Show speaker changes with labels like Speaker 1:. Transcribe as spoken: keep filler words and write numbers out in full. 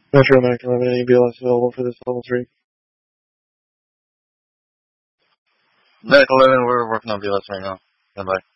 Speaker 1: Metro Mac eleven, any B L S available for this level three?
Speaker 2: Mac eleven, we're working on B L S right now. Stand by.